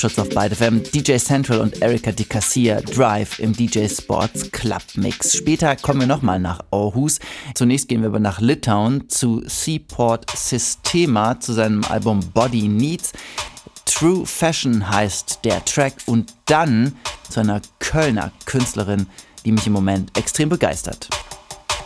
Popschutz auf Byte FM, DJ Central und Erika Di Cassia, Drive im DJ Sports Club Mix. Später kommen wir nochmal nach Aarhus. Zunächst gehen wir aber nach Litauen zu Seaport Systema, zu seinem Album Body Needs. True Fashion heißt der Track und dann zu einer Kölner Künstlerin, die mich im Moment extrem begeistert.